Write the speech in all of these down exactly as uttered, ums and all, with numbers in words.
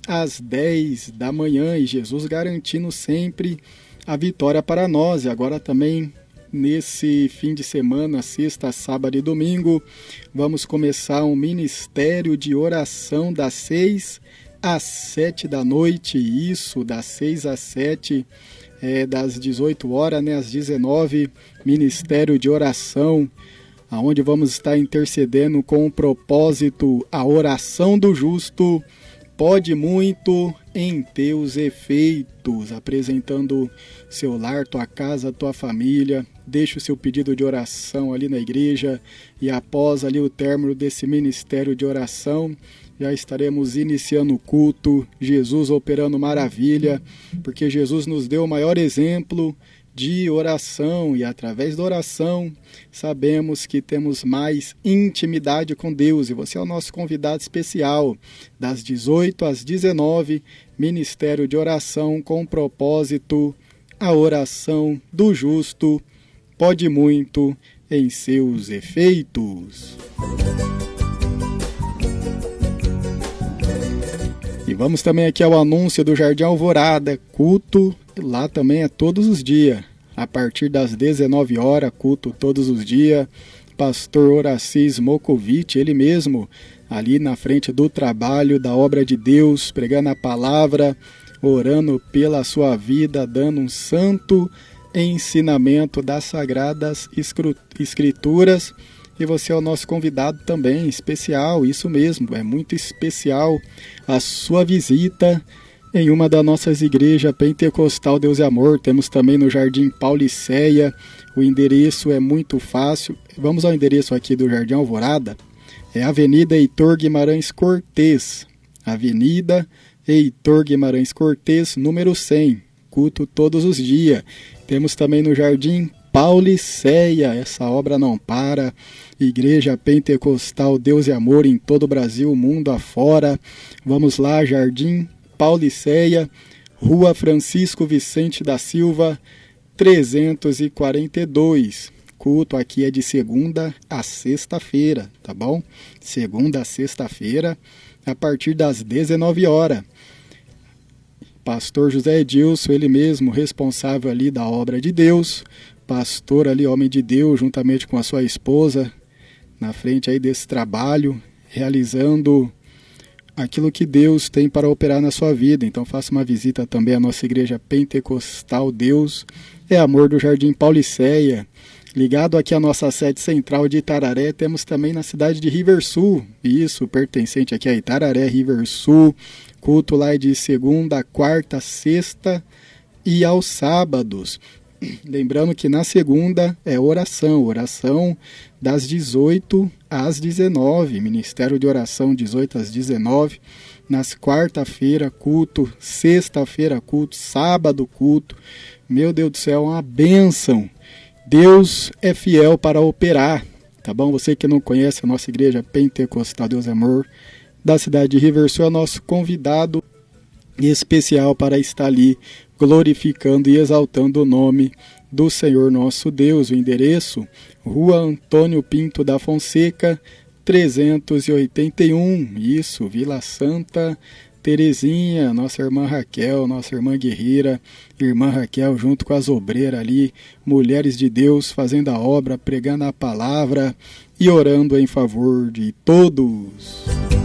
às dez da manhã, e Jesus garantindo sempre a vitória para nós. E agora também, nesse fim de semana, sexta, sábado e domingo, vamos começar um ministério de oração das seis às sete da noite, isso, das seis às sete, é, das dezoito horas, né, às dezenove, ministério de oração, onde vamos estar intercedendo com o propósito, a oração do justo pode muito em teus efeitos, apresentando seu lar, tua casa, tua família. Deixa o seu pedido de oração ali na igreja e após ali o término desse ministério de oração, já estaremos iniciando o culto, Jesus operando maravilha, porque Jesus nos deu o maior exemplo de oração e através da oração sabemos que temos mais intimidade com Deus, e você é o nosso convidado especial das dezoito às dezenove, ministério de oração com propósito, a oração do justo pode muito em seus efeitos. E vamos também aqui ao anúncio do Jardim Alvorada, culto lá também é todos os dias, a partir das dezenove horas, culto todos os dias. Pastor Horacis Mokovic, ele mesmo, ali na frente do trabalho, da obra de Deus, pregando a palavra, orando pela sua vida, dando um santo ensinamento das Sagradas Escrituras. E você é o nosso convidado também, especial, isso mesmo, é muito especial a sua visita em uma das nossas igrejas pentecostal Deus e Amor. Temos também no Jardim Pauliceia, o endereço é muito fácil. Vamos ao endereço aqui do Jardim Alvorada, é Avenida Heitor Guimarães Cortez, Avenida Heitor Guimarães Cortez, número cem, culto todos os dias. Temos também no Jardim Pauliceia, essa obra não para, Igreja Pentecostal Deus e Amor em todo o Brasil, mundo afora. Vamos lá, Jardim Pauliceia, Rua Francisco Vicente da Silva, trezentos e quarenta e dois. Culto aqui é de segunda a sexta-feira, tá bom? Segunda a sexta-feira, a partir das dezenove horas. Pastor José Edilson, ele mesmo, responsável ali da obra de Deus, pastor ali, homem de Deus, juntamente com a sua esposa, na frente aí desse trabalho, realizando aquilo que Deus tem para operar na sua vida. Então faça uma visita também à nossa igreja pentecostal Deus é Amor do Jardim Pauliceia. Ligado aqui à nossa sede central de Itararé, temos também na cidade de Riversul, isso, pertencente aqui a Itararé, Riversul. Culto lá é de segunda, quarta, sexta e aos sábados. Lembrando que na segunda é oração, oração das dezoito às dezenove, ministério de oração dezoito às dezenove, nas quarta-feira culto, sexta-feira culto, sábado culto. Meu Deus do céu, uma bênção. Deus é fiel para operar, tá bom? Você que não conhece a nossa igreja pentecostal Deus é Amor da cidade de Riversul é nosso convidado especial para estar ali glorificando e exaltando o nome do Senhor nosso Deus. O endereço, Rua Antônio Pinto da Fonseca, trezentos e oitenta e um, isso, Vila Santa Terezinha, nossa irmã Raquel, nossa irmã guerreira, irmã Raquel, junto com as obreiras ali, mulheres de Deus, fazendo a obra, pregando a palavra e orando em favor de todos.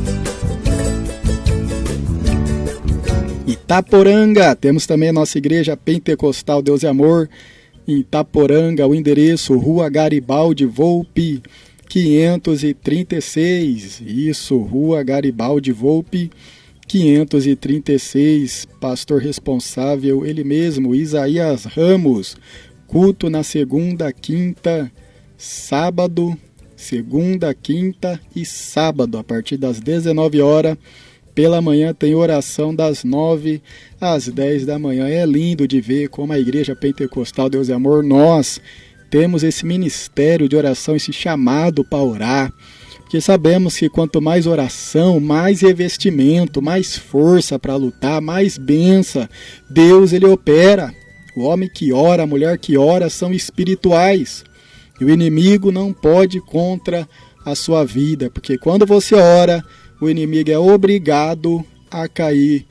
Itaporanga, temos também a nossa igreja pentecostal Deus e Amor, em Itaporanga, o endereço, Rua Garibaldi Volpe, quinhentos e trinta e seis, isso, Rua Garibaldi Volpe, quinhentos e trinta e seis, pastor responsável, ele mesmo, Isaías Ramos, culto na segunda, quinta, sábado, segunda, quinta e sábado, a partir das dezenove horas, pela manhã tem oração das nove às dez da manhã. É lindo de ver como a Igreja Pentecostal Deus e Amor, nós temos esse ministério de oração, esse chamado para orar. Porque sabemos que quanto mais oração, mais revestimento, mais força para lutar, mais bênção Deus ele opera. O homem que ora, a mulher que ora são espirituais. E o inimigo não pode ir contra a sua vida, porque quando você ora, o inimigo é obrigado a cair